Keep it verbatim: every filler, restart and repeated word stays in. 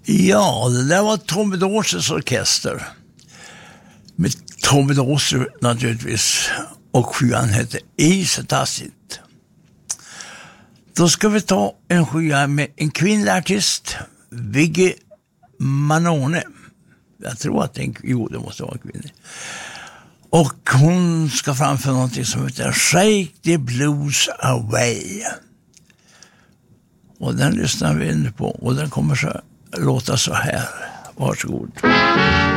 Ja, det där var Tommy Dorsers orkester. Med Tommy Dorser naturligtvis. Och sjuan heter Easy Does It. Då ska vi ta en sjua med en kvinnlig artist. Viggy Manone. Jag tror att det är en, jo, det måste vara en kvinna. Och hon ska framföra någonting som heter Shake the Blues Away. Och den lyssnar vi in på. Och den kommer så låta så här. Varsågod.